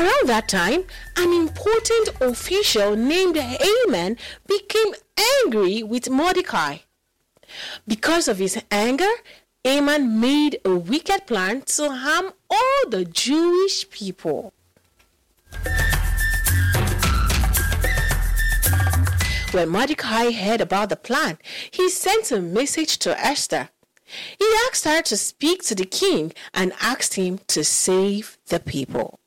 Around that time, an important official named Haman became angry with Mordecai. Because of his anger, Haman made a wicked plan to harm all the Jewish people. When Mordecai heard about the plan, he sent a message to Esther. He asked her to speak to the king and asked him to save the people.